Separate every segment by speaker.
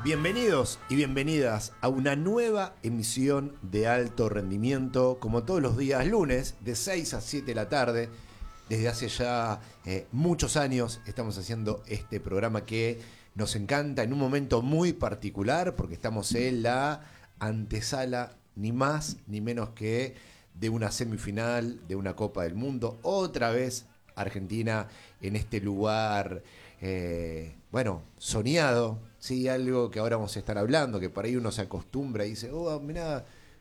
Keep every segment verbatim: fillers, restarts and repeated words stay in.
Speaker 1: Bienvenidos y bienvenidas a una nueva emisión de Alto Rendimiento, como todos los días lunes, de seis a siete de la tarde. Desde hace ya eh, muchos años estamos haciendo este programa que nos encanta en un momento muy particular, porque estamos en la antesala, ni más ni menos que de una semifinal de una Copa del Mundo. Otra vez Argentina en este lugar, eh, bueno, soñado. Sí, algo que ahora vamos a estar hablando, que por ahí uno se acostumbra y dice, oh, mirá,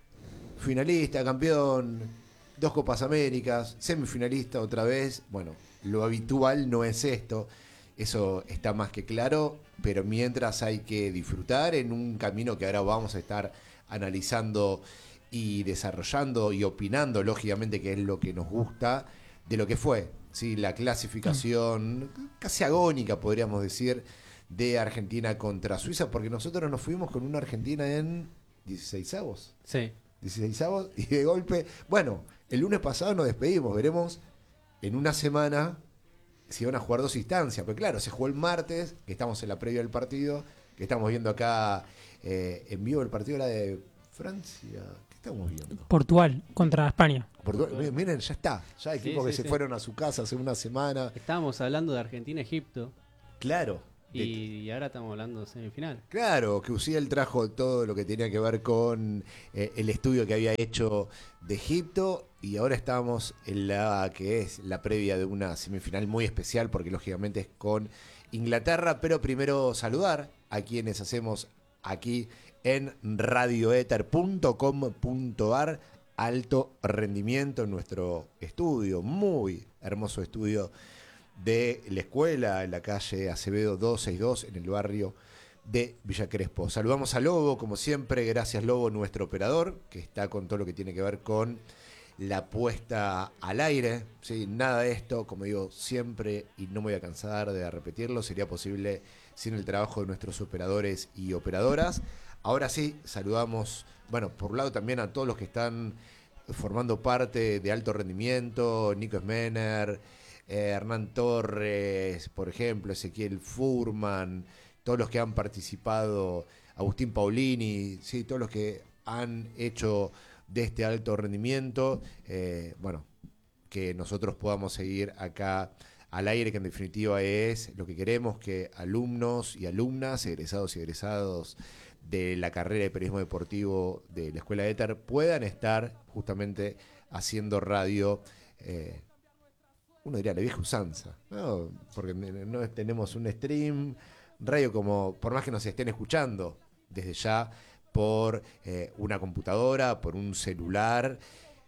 Speaker 1: finalista, campeón, dos Copas Américas, semifinalista otra vez. Bueno, lo habitual no es esto, eso está más que claro, pero mientras hay que disfrutar en un camino que ahora vamos a estar analizando y desarrollando y opinando, lógicamente, que es lo que nos gusta, de lo que fue, ¿sí? La clasificación casi agónica, podríamos decir, de Argentina contra Suiza, porque nosotros nos fuimos con una Argentina en dieciseisavos.
Speaker 2: Sí.
Speaker 1: dieciseisavos y de golpe, bueno, el lunes pasado nos despedimos, veremos en una semana si van a jugar dos instancias, porque claro, se jugó el martes, que estamos en la previa del partido, que estamos viendo acá eh, en vivo el partido era de Francia. ¿Qué estamos viendo?
Speaker 3: Portugal contra España.
Speaker 1: Portugal. Miren, ya está, ya hay
Speaker 2: Sí,
Speaker 1: equipos
Speaker 2: sí,
Speaker 1: que se
Speaker 2: sí.
Speaker 1: fueron a su casa hace una semana.
Speaker 2: Estábamos hablando de Argentina-Egipto
Speaker 1: Claro.
Speaker 2: y, y ahora estamos hablando de semifinal.
Speaker 1: Claro, que Uciel trajo todo lo que tenía que ver con eh, el estudio que había hecho de Egipto, y ahora estamos en la que es la previa de una semifinal muy especial, porque lógicamente es con Inglaterra. Pero primero saludar a quienes hacemos aquí en radioether punto com punto ar Alto Rendimiento, en nuestro estudio, muy hermoso estudio de la escuela, en la calle Acevedo doscientos sesenta y dos, en el barrio de Villa Crespo. Saludamos a Lobo, como siempre. Gracias, Lobo, nuestro operador, que está con todo lo que tiene que ver con la puesta al aire. ¿Sí? Nada de esto, como digo siempre, y no me voy a cansar de repetirlo, sería posible sin el trabajo de nuestros operadores y operadoras. Ahora sí, saludamos, bueno, por un lado también a todos los que están formando parte de Alto Rendimiento: Nico Smener, Eh, Hernán Torres, por ejemplo, Ezequiel Furman, todos los que han participado, Agustín Paulini, sí, todos los que han hecho de este Alto Rendimiento, eh, bueno, que nosotros podamos seguir acá al aire, que en definitiva es lo que queremos, que alumnos y alumnas, egresados y egresados de la carrera de periodismo deportivo de la Escuela Ether puedan estar justamente haciendo radio, eh, uno diría la vieja usanza, ¿no? Porque no tenemos un stream, radio, como por más que nos estén escuchando desde ya por eh, una computadora, por un celular,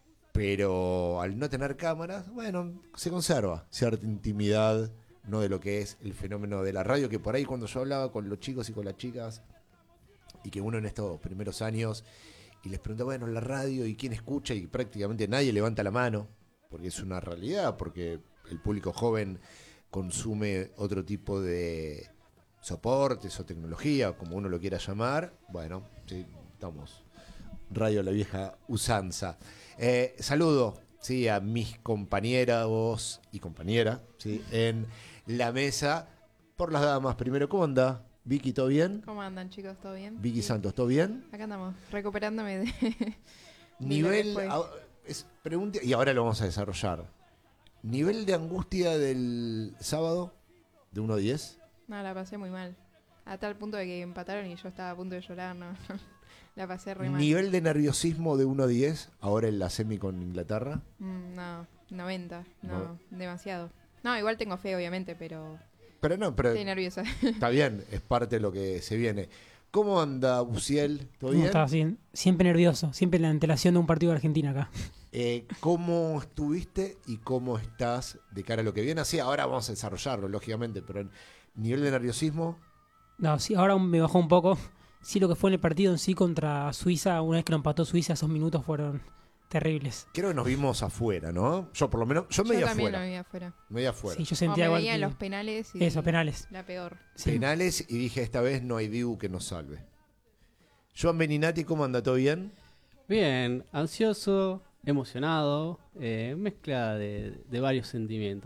Speaker 1: pero al no tener cámaras, bueno, se conserva cierta intimidad, ¿no?, de lo que es el fenómeno de la radio, que por ahí cuando yo hablaba con los chicos y con las chicas, y que uno en estos primeros años, y les pregunta, bueno, la radio, ¿y quién escucha? Y prácticamente nadie levanta la mano, porque es una realidad, porque el público joven consume otro tipo de soportes o tecnología, como uno lo quiera llamar. Bueno, sí, estamos radio la vieja usanza. Eh, saludo, sí, a mis compañeros y compañera, sí, en la mesa. Por las damas primero, ¿cómo anda? Vicky, ¿todo bien?
Speaker 4: ¿Cómo andan, chicos? ¿Todo bien?
Speaker 1: Vicky
Speaker 4: Sí.
Speaker 1: Santos, ¿todo bien?
Speaker 4: Acá andamos, recuperándome de... de
Speaker 1: Nivel,
Speaker 4: lo que fue.
Speaker 1: a- es, pregunta, y ahora lo vamos a desarrollar. Nivel de angustia del sábado, de uno a diez.
Speaker 4: No, la pasé muy mal. A tal punto de que empataron y yo estaba a punto de llorar, no. La pasé re mal.
Speaker 1: Nivel de nerviosismo de uno a diez, ahora en la semi con Inglaterra.
Speaker 4: Mm, no, noventa, no,
Speaker 1: No.
Speaker 4: demasiado. No, igual tengo fe, obviamente, pero
Speaker 1: Pero no, pero
Speaker 4: estoy nerviosa.
Speaker 1: está bien, es parte de lo que se viene. ¿Cómo anda Uciel? ¿Todo
Speaker 3: ¿Cómo
Speaker 1: bien?
Speaker 3: estás? Bien. Siempre nervioso, siempre en la antelación de un partido de Argentina acá.
Speaker 1: Eh, ¿Cómo estuviste y cómo estás de cara a lo que viene? Así, ahora vamos a desarrollarlo, lógicamente, pero en nivel de nerviosismo,
Speaker 3: No, sí, ahora me bajó un poco. Sí, lo que fue en el partido en sí contra Suiza, una vez que lo empató Suiza, esos minutos fueron terribles.
Speaker 1: creo que nos vimos afuera, ¿no? Yo por lo menos, yo medio
Speaker 4: Yo también
Speaker 1: afuera.
Speaker 4: lo vi afuera.
Speaker 1: Medio afuera.
Speaker 3: Sí, yo
Speaker 4: Como
Speaker 3: sentía
Speaker 4: me
Speaker 3: igual
Speaker 4: veía en
Speaker 3: que-
Speaker 4: los penales y...
Speaker 3: Eso, penales.
Speaker 4: La peor.
Speaker 3: Sí.
Speaker 1: Penales, y dije, esta vez no hay Dibu que nos salve. Joan Beninati, ¿cómo anda? ¿Todo bien?
Speaker 2: Bien, ansioso, emocionado, eh, mezcla de, de varios sentimientos.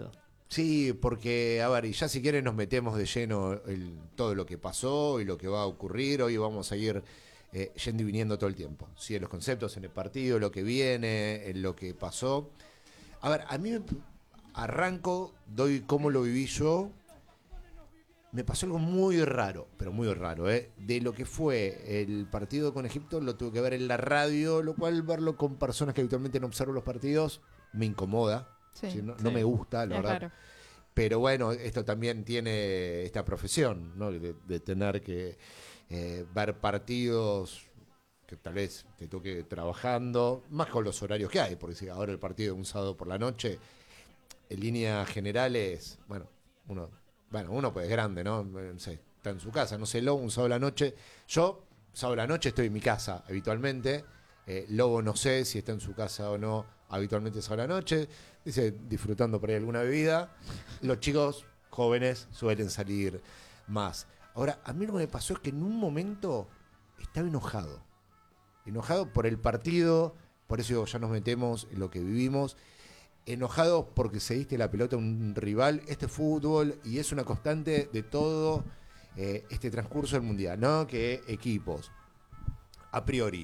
Speaker 1: Sí, porque, a ver, y ya si quieren nos metemos de lleno en todo lo que pasó y lo que va a ocurrir. Hoy vamos a ir eh, yendo y viniendo todo el tiempo. Sí, en los conceptos, en el partido, lo que viene, en lo que pasó. A ver, a mí me arranco, doy cómo lo viví yo. Me pasó algo muy raro, pero muy raro, ¿eh? De lo que fue el partido con Egipto, lo tuve que ver en la radio, lo cual verlo con personas que habitualmente no observo los partidos me incomoda.
Speaker 4: Sí.
Speaker 1: ¿Sí? No,
Speaker 2: Sí.
Speaker 1: no me gusta, la
Speaker 4: Es
Speaker 1: verdad.
Speaker 4: raro.
Speaker 1: Pero bueno, esto también tiene esta profesión, ¿no? De, de tener que eh, ver partidos que tal vez te toque trabajando, más con los horarios que hay, porque si ahora el partido es un sábado por la noche, en líneas generales, bueno, uno, bueno, uno pues es grande, ¿no? No sé, está en su casa, no sé, Lobo, un sábado a la noche. Yo, sábado a la noche, estoy en mi casa habitualmente. Eh, Lobo no sé si está en su casa o no, habitualmente sábado a la noche. Dice, disfrutando por ahí alguna bebida. Los chicos jóvenes suelen salir más. Ahora, a mí lo que me pasó es que en un momento estaba enojado. Enojado por el partido, por eso digo, ya nos metemos en lo que vivimos. Enojado porque se diste la pelota a un rival. Este fútbol, y es una constante de todo eh, este transcurso del Mundial, ¿no? Que equipos, a priori,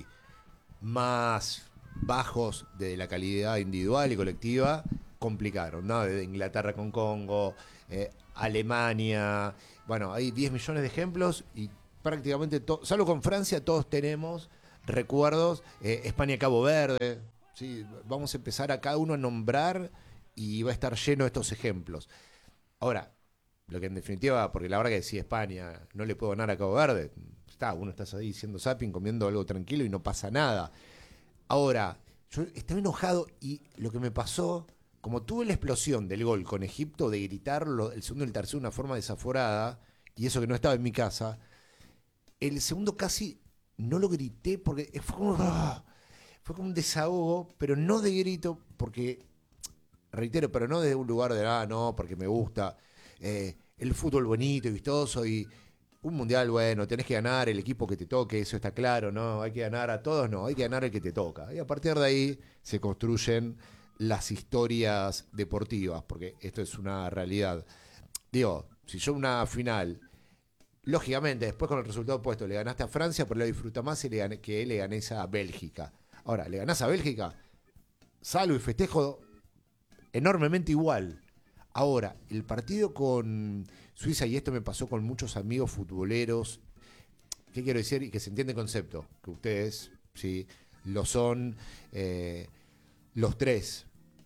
Speaker 1: más bajos de la calidad individual y colectiva, complicaron, ¿no? Desde Inglaterra con Congo, eh, Alemania, bueno, hay diez millones de ejemplos y prácticamente, to- salvo con Francia, todos tenemos recuerdos, eh, España-Cabo Verde, ¿sí? Vamos a empezar a cada uno a nombrar y va a estar lleno de estos ejemplos. Ahora, lo que en definitiva, porque la verdad que si España no le puede ganar a Cabo Verde, está, uno estás ahí haciendo zapping, comiendo algo tranquilo y no pasa nada. Ahora, yo estaba enojado y lo que me pasó, como tuve la explosión del gol con Egipto, de gritar lo- el segundo y el tercero de una forma desaforada, y eso que no estaba en mi casa, el segundo casi no lo grité porque fue como, ¡ah! Fue como un desahogo, pero no de grito, porque, reitero, pero no desde un lugar de, ah, no, porque me gusta eh, el fútbol bonito y vistoso y un mundial, bueno, tenés que ganar el equipo que te toque, eso está claro, ¿no? Hay que ganar a todos, no, hay que ganar el que te toca. Y a partir de ahí se construyen las historias deportivas, porque esto es una realidad. Digo, si yo una final, lógicamente, después con el resultado opuesto, le ganaste a Francia, pero lo disfruta más y le gané- que le ganés a Bélgica. Ahora, le ganás a Bélgica, salvo y festejo enormemente igual. Ahora, el partido con Suiza, y esto me pasó con muchos amigos futboleros, ¿qué quiero decir? Y que se entiende el concepto, que ustedes, sí, lo son, eh, los tres,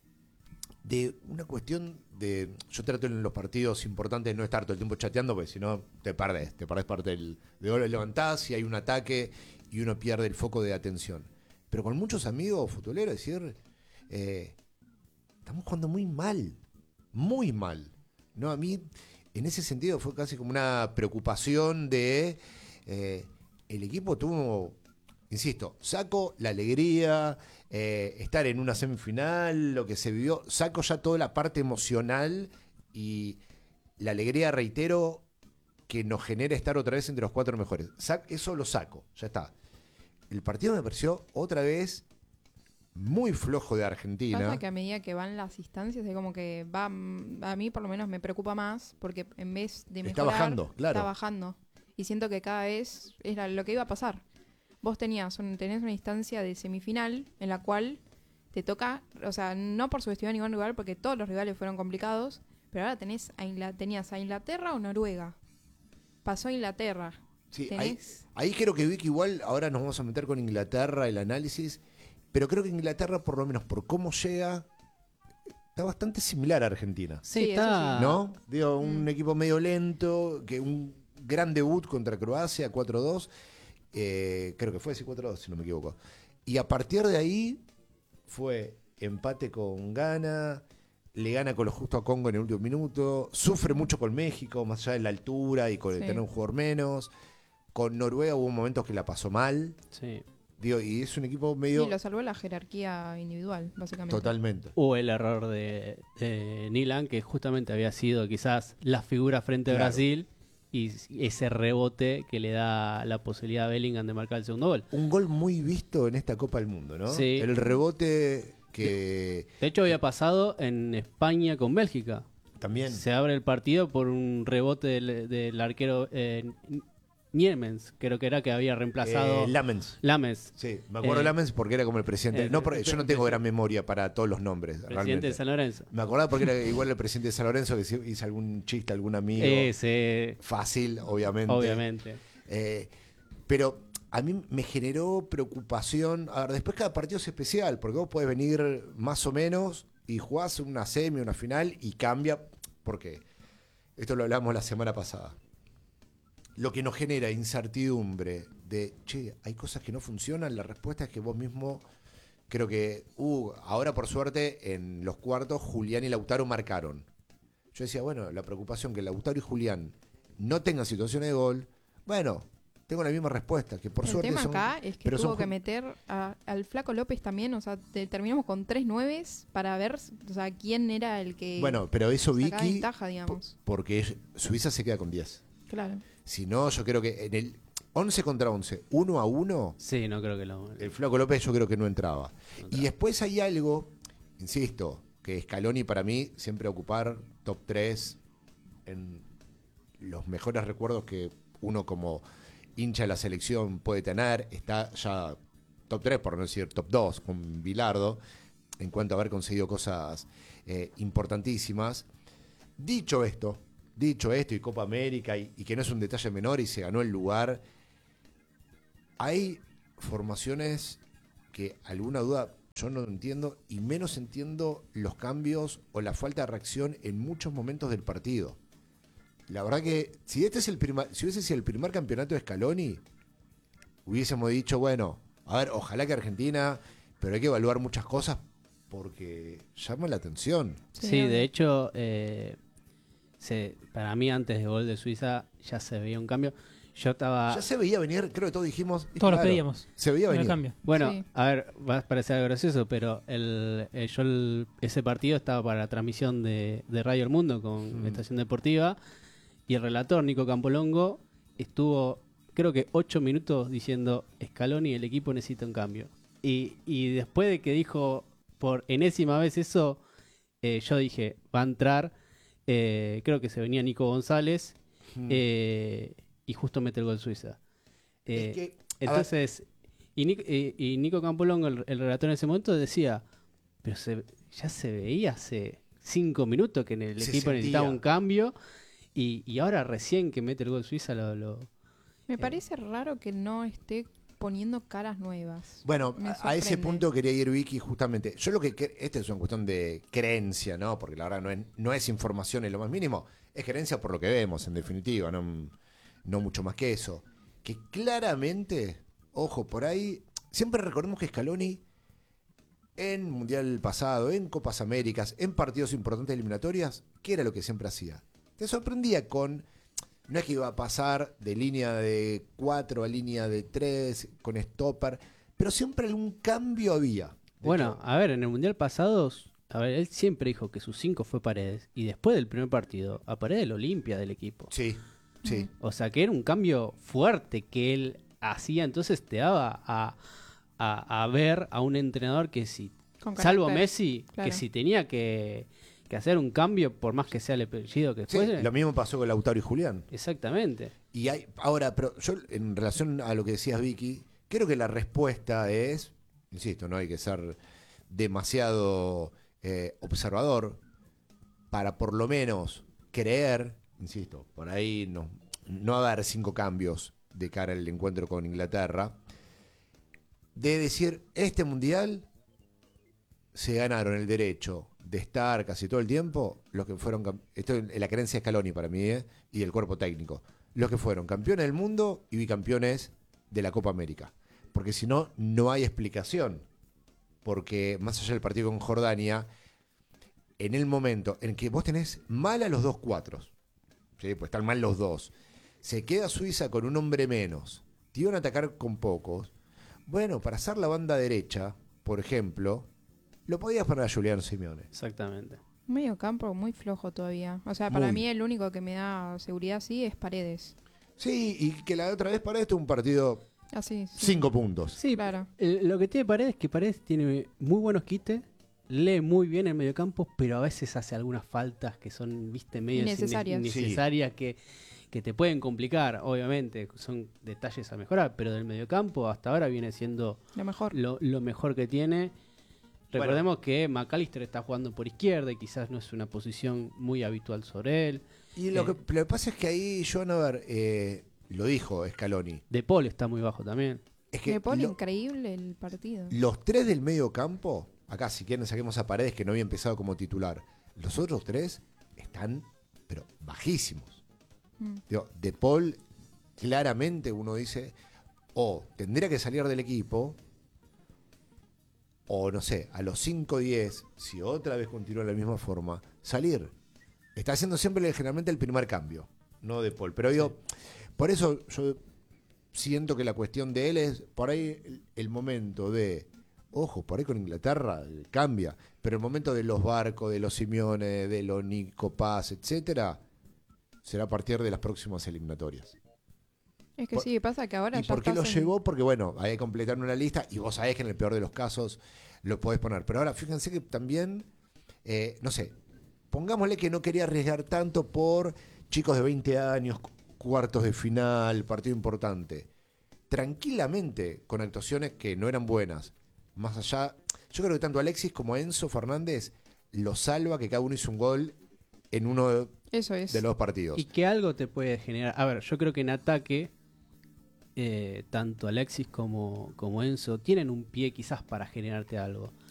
Speaker 1: de una cuestión de, yo trato en los partidos importantes de no estar todo el tiempo chateando, porque si no te perdés, te perdés parte del, de gol, levantás y hay un ataque y uno pierde el foco de atención. Pero con muchos amigos futboleros, decir, eh, estamos jugando muy mal, muy mal. No, a mí, en ese sentido, fue casi como una preocupación de eh, el equipo tuvo, insisto, saco la alegría, eh, estar en una semifinal, lo que se vivió, saco ya toda la parte emocional y la alegría, reitero, que nos genera estar otra vez entre los cuatro mejores. Sac- eso lo saco, ya está. El partido me pareció otra vez muy flojo de Argentina.
Speaker 4: Pasa que a medida que van las instancias, es como que va, mm, a mí por lo menos me preocupa más, porque en vez de
Speaker 1: Está
Speaker 4: mejorar,
Speaker 1: bajando, claro.
Speaker 4: está bajando. Y siento que cada vez es la- lo que iba a pasar. Vos tenías un- tenés una instancia de semifinal en la cual te toca, o sea, no por subestimar a ningún rival, porque todos los rivales fueron complicados, pero ahora tenés a Ingla- tenías a Inglaterra o Noruega. Pasó a Inglaterra.
Speaker 1: Sí, ahí,
Speaker 4: Tenés...
Speaker 1: ahí creo que vi que igual ahora nos vamos a meter con Inglaterra el análisis, pero creo que Inglaterra, por lo menos por cómo llega, está bastante similar a Argentina.
Speaker 2: Sí,
Speaker 4: Sí, eso
Speaker 2: está.
Speaker 1: ¿No? Digo, un
Speaker 4: Mm.
Speaker 1: equipo medio lento, que un gran debut contra Croacia, cuatro dos. Eh, creo que fue así cuatro dos, si no me equivoco. Y a partir de ahí fue empate con Ghana, le gana con lo justo a Congo en el último minuto, sufre mucho con México, más allá de la altura y con el
Speaker 4: Sí.
Speaker 1: tener un jugador menos. Con Noruega hubo momentos que la pasó mal.
Speaker 2: Sí.
Speaker 1: Digo, y es un equipo medio...
Speaker 4: Sí, lo salvó la jerarquía individual, básicamente.
Speaker 1: Totalmente.
Speaker 2: Hubo el error de, de Nilan, que justamente había sido quizás la figura frente a
Speaker 1: Claro.
Speaker 2: Brasil, y ese rebote que le da la posibilidad a Bellingham de marcar el segundo gol.
Speaker 1: Un gol muy visto en esta Copa del Mundo, ¿no?
Speaker 2: Sí.
Speaker 1: El rebote que...
Speaker 2: De hecho, había pasado en España con Bélgica.
Speaker 1: También.
Speaker 2: Se abre el partido por un rebote del, del arquero eh, Niemens, creo que era que había reemplazado
Speaker 1: Eh, Lamens.
Speaker 2: Lames,
Speaker 1: Sí, me acuerdo de
Speaker 2: Eh,
Speaker 1: Lamens porque era como el presidente.
Speaker 2: eh,
Speaker 1: no, por-
Speaker 2: eh,
Speaker 1: yo no
Speaker 2: eh,
Speaker 1: tengo
Speaker 2: eh,
Speaker 1: gran memoria para todos los nombres.
Speaker 2: presidente
Speaker 1: realmente.
Speaker 2: de San Lorenzo.
Speaker 1: Me acordaba porque era igual el presidente de San Lorenzo que si- hizo algún chiste, algún amigo.
Speaker 2: Ese,
Speaker 1: Fácil, obviamente.
Speaker 2: obviamente.
Speaker 1: Eh, pero a mí me generó preocupación. A ver, después cada partido es especial, porque vos podés venir más o menos y jugás una semi, una final y cambia. ¿Por qué? Esto lo hablamos la semana pasada. Lo que nos genera incertidumbre de, che, hay cosas que no funcionan, la respuesta es que vos mismo, creo que, uh, ahora por suerte en los cuartos Julián y Lautaro marcaron. Yo decía, bueno, la preocupación que Lautaro y Julián no tengan situaciones de gol, bueno, tengo la misma respuesta, que por
Speaker 4: el
Speaker 1: suerte
Speaker 4: tema
Speaker 1: son...
Speaker 4: acá es que
Speaker 1: pero
Speaker 4: tuvo
Speaker 1: son
Speaker 4: que
Speaker 1: ju-
Speaker 4: meter a- al Flaco López también, o sea, te- terminamos con tres nueves para ver, o sea, quién era el que
Speaker 1: Bueno, pero eso
Speaker 4: sacaba
Speaker 1: Vicky,
Speaker 4: ventaja, digamos.
Speaker 1: porque es- Suiza se queda con diez.
Speaker 4: Claro.
Speaker 1: Si no, yo creo que en el once contra once, uno a uno,
Speaker 2: Sí, no creo que lo...
Speaker 1: el Flaco López yo creo que no entraba.
Speaker 2: no
Speaker 1: Y
Speaker 2: entraba.
Speaker 1: después hay algo, insisto, que Scaloni para mí siempre ocupar top tres en los mejores recuerdos que uno como hincha de la selección puede tener. Está ya top tres, por no decir top dos, con Bilardo, en cuanto a haber conseguido cosas eh, importantísimas. Dicho esto, dicho esto y Copa América, y, y que no es un detalle menor y se ganó el lugar, hay formaciones que alguna duda yo no entiendo, y menos entiendo los cambios o la falta de reacción en muchos momentos del partido. La verdad que si este es el primer, si hubiese sido el primer campeonato de Scaloni, hubiésemos dicho, bueno, a ver, ojalá que Argentina, pero hay que evaluar muchas cosas porque llama la atención.
Speaker 2: Sí,
Speaker 4: Sí, obvio.
Speaker 2: de hecho, eh, se, para mí antes del gol de Suiza ya se veía un cambio. Yo estaba...
Speaker 1: Ya se veía venir, creo que todos dijimos. y
Speaker 3: Todos lo
Speaker 1: claro,
Speaker 3: pedíamos.
Speaker 1: Se veía
Speaker 3: En el
Speaker 1: venir.
Speaker 3: cambio.
Speaker 2: Bueno,
Speaker 4: Sí.
Speaker 2: a ver, va a parecer algo gracioso, pero el, el- yo el- ese partido estaba para la transmisión de, de Radio El Mundo con
Speaker 1: Mm.
Speaker 2: Estación Deportiva y el relator Nico Campolongo estuvo, creo que ocho minutos diciendo Scaloni, el equipo necesita un cambio. Y, y después de que dijo por enésima vez eso, eh, yo dije, va a entrar, eh, creo que se venía Nico González
Speaker 1: Mm.
Speaker 2: eh, y justo mete el gol Suiza. Eh,
Speaker 1: Es que, a ver,
Speaker 2: entonces, y, Nic- y- y Nico Campolongo, el, el relator en ese momento, decía, pero se, ya se veía hace cinco minutos que en el
Speaker 1: Se
Speaker 2: equipo necesitaba
Speaker 1: sentía.
Speaker 2: un cambio, y, y ahora recién que mete el gol Suiza lo... lo-
Speaker 4: Me
Speaker 2: Eh.
Speaker 4: parece raro que no esté poniendo caras nuevas.
Speaker 1: Bueno,
Speaker 4: Me
Speaker 1: a, a ese
Speaker 4: sorprende.
Speaker 1: punto quería ir Vicky justamente. Yo lo que cre- esta es una cuestión de creencia, ¿no? Porque la verdad no es, no es información en lo más mínimo, es creencia por lo que vemos, en definitiva, no, no mucho más que eso. Que claramente, ojo, por ahí, siempre recordemos que Scaloni en Mundial pasado, en Copas Américas, en partidos importantes de eliminatorias, ¿qué era lo que siempre hacía? Te sorprendía con... No es que iba a pasar de línea de cuatro a línea de tres con stopper, pero siempre algún cambio había. De
Speaker 2: Bueno,
Speaker 1: todo.
Speaker 2: a ver, en el Mundial pasado, a ver, él siempre dijo que sus cinco fue Paredes, y después del primer partido, a Paredes lo limpia del equipo.
Speaker 1: Sí, sí.
Speaker 2: O sea, que era un cambio fuerte que él hacía, entonces te daba a, a, a ver a un entrenador que si,
Speaker 4: Con
Speaker 2: salvo
Speaker 4: carácter.
Speaker 2: Messi,
Speaker 4: claro.
Speaker 2: que si tenía que, que hacer un cambio, por más que sea el apellido que
Speaker 1: Sí,
Speaker 2: fuese,
Speaker 1: lo mismo pasó con Lautaro y Julián.
Speaker 2: exactamente.
Speaker 1: Y hay, ahora, pero yo en relación a lo que decías, Vicky, creo que la respuesta es, insisto, no hay que ser demasiado eh, observador para por lo menos creer, insisto, por ahí no, no haber cinco cambios de cara al encuentro con Inglaterra, de decir, este mundial se ganaron el derecho de estar casi todo el tiempo los que fueron, cam- esto es la creencia de Scaloni para mí, ¿eh? Y el cuerpo técnico, los que fueron campeones del mundo y bicampeones de la Copa América. Porque si no, no hay explicación. Porque más allá del partido con Jordania, en el momento en que vos tenés mal a los dos cuatros, ¿sí? Pues están mal los dos, se queda Suiza con un hombre menos, te iban a atacar con pocos, bueno, para hacer la banda derecha, por ejemplo, lo podías poner a Julián Simeone.
Speaker 2: Exactamente.
Speaker 4: Un medio campo muy flojo todavía. O sea, para
Speaker 1: Muy.
Speaker 4: mí el único que me da seguridad sí es Paredes.
Speaker 1: Sí, y que la otra vez para esto un partido
Speaker 4: Así, sí.
Speaker 1: cinco puntos.
Speaker 2: Sí,
Speaker 4: Claro.
Speaker 2: el- lo que tiene Paredes es que Paredes tiene muy buenos quites, lee muy bien el mediocampo, pero a veces hace algunas faltas que son, viste, medio
Speaker 4: Innecesarias.
Speaker 2: innecesarias que, que te pueden complicar, obviamente, son detalles a mejorar, pero del mediocampo hasta ahora viene siendo
Speaker 4: Lo mejor.
Speaker 2: lo, lo mejor que tiene. Recordemos que McAllister está jugando por izquierda y quizás no es una posición muy habitual sobre él.
Speaker 1: Y lo,
Speaker 2: Eh.
Speaker 1: que, lo que pasa es que ahí, Joan, a ver, eh, lo dijo Scaloni.
Speaker 2: De Paul está muy bajo también.
Speaker 1: Es que
Speaker 4: Me pone
Speaker 1: lo-
Speaker 4: increíble el partido.
Speaker 1: los tres del medio campo, acá si quieren saquemos a Paredes que no había empezado como titular. Los otros tres están, pero bajísimos.
Speaker 4: Mm.
Speaker 1: Digo, De Paul, claramente uno dice, o tendría que salir del equipo, o no sé, a los cinco diez, si otra vez continúa de la misma forma, salir. Está haciendo siempre generalmente el primer cambio, no De Paul. Pero digo, por eso yo siento que la cuestión de él es, por ahí el, el momento de, ojo, por ahí con Inglaterra eh, cambia, pero el momento de los Barcos, de los Simeone, de los Nico Paz, etcétera, será a partir de las próximas eliminatorias.
Speaker 4: Es que
Speaker 1: Por-
Speaker 4: sí, pasa que ahora
Speaker 1: ¿Y
Speaker 4: ya
Speaker 1: por qué lo
Speaker 4: estás en-
Speaker 1: llevó? Porque bueno, hay que completar una lista y vos sabés que en el peor de los casos lo podés poner. Pero ahora fíjense que también, eh, no sé, pongámosle que no quería arriesgar tanto por chicos de veinte años, cu- cuartos de final, partido importante. Tranquilamente, con actuaciones que no eran buenas, más allá, yo creo que tanto Alexis como Enzo Fernández lo salva que cada uno hizo un gol en uno de,
Speaker 4: Eso es.
Speaker 1: de los dos partidos.
Speaker 2: Y que algo te puede generar. A ver, yo creo que en ataque, eh, tanto Alexis como, como Enzo tienen un pie quizás para generarte algo.